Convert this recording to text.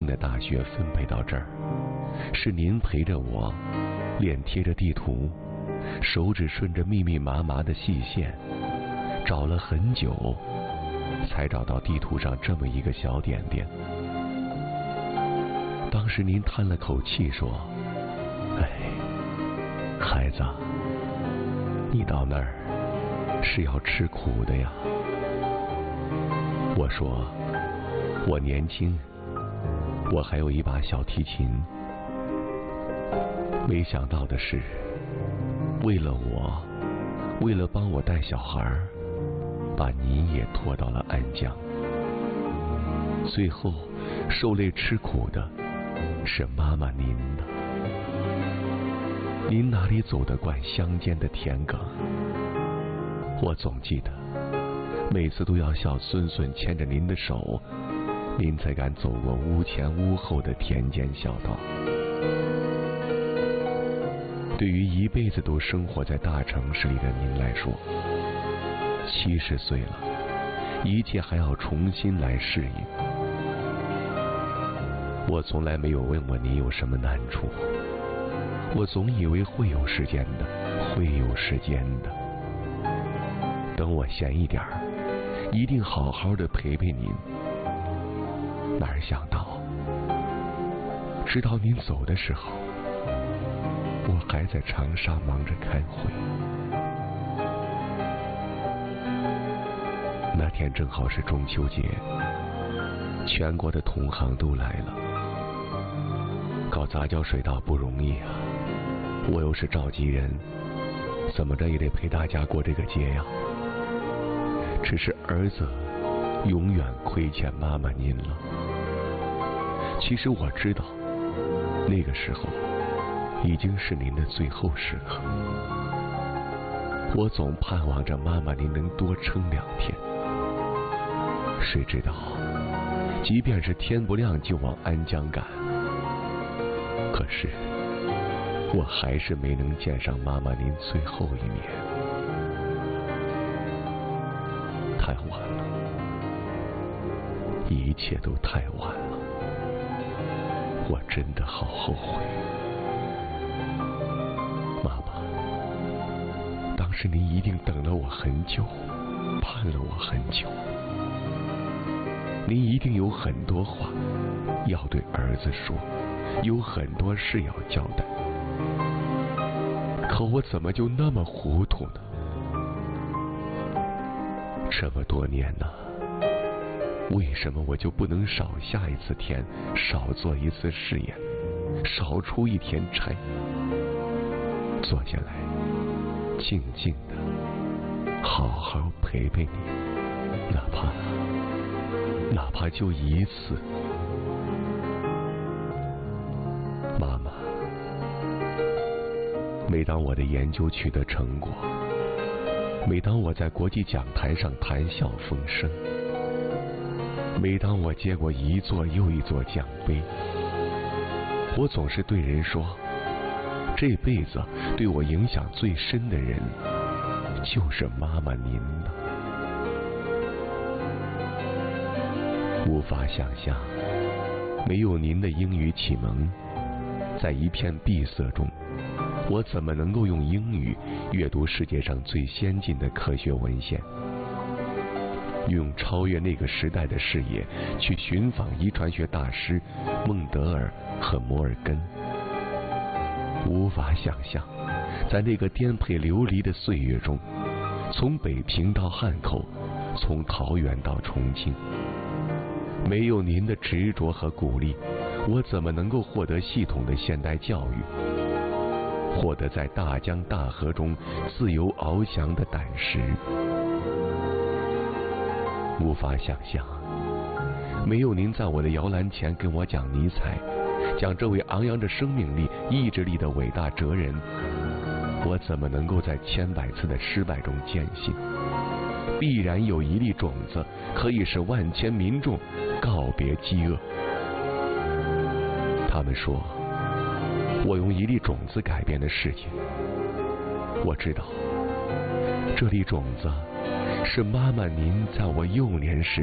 的大学分配到这儿，是您陪着我，脸贴着地图，手指顺着密密麻麻的细线，找了很久，才找到地图上这么一个小点点。当时您叹了口气说：“哎，孩子，你到那儿是要吃苦的呀。”我说：“我年轻，我还有一把小提琴。”没想到的是，为了我，为了帮我带小孩，把您也拖到了安江。最后受累吃苦的是妈妈您呢。您哪里走得惯乡间的田埂？我总记得每次都要小孙孙牵着您的手，您才敢走过屋前屋后的田间小道。对于一辈子都生活在大城市里的您来说，70岁了，一切还要重新来适应。我从来没有问过您有什么难处，我总以为会有时间的，会有时间的。等我闲一点儿，一定好好的陪陪您。哪儿想到，直到您走的时候，我还在长沙忙着开会。那天正好是中秋节，全国的同行都来了。搞杂交水稻不容易啊，我又是召集人，怎么着也得陪大家过这个节呀。只是儿子永远亏欠妈妈您了。其实我知道，那个时候已经是您的最后时刻。我总盼望着妈妈您能多撑2天。谁知道，即便是天不亮就往安江赶，可是我还是没能见上妈妈您最后一面。太晚了，一切都太晚了，我真的好后悔。妈妈，当时您一定等了我很久，盼了我很久，您一定有很多话要对儿子说，有很多事要交代。可我怎么就那么糊涂呢？这么多年呢，为什么我就不能少下一次田，少做一次试验，少出一天差？坐下来，静静的，好好陪陪你，哪怕就一次。妈妈，每当我的研究取得成果，每当我在国际讲台上谈笑风生，每当我接过一座又一座奖杯，我总是对人说，这辈子对我影响最深的人就是妈妈您呢。无法想象，没有您的英语启蒙，在一片闭塞中，我怎么能够用英语阅读世界上最先进的科学文献，用超越那个时代的视野去寻访遗传学大师孟德尔和摩尔根？无法想象，在那个颠沛流离的岁月中，从北平到汉口，从桃园到重庆，没有您的执着和鼓励，我怎么能够获得系统的现代教育，获得在大江大河中自由翱翔的胆识？无法想象，没有您在我的摇篮前跟我讲尼采，讲这位昂扬着生命力、意志力的伟大哲人，我怎么能够在千百次的失败中坚信，必然有一粒种子可以使万千民众告别饥饿？他们说，我用一粒种子改变了世界。我知道，这粒种子是妈妈您在我幼年时